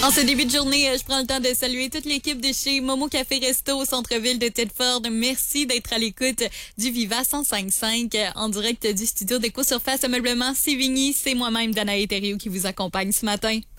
En ce début de journée, je prends le temps de saluer toute l'équipe de chez Momo Café Resto au centre-ville de Tedford. Merci d'être à l'écoute du Viva 105.5 en direct du studio d'Éco-Surface Ameublement Sévigny. C'est moi-même, Danae Thériault, qui vous accompagne ce matin.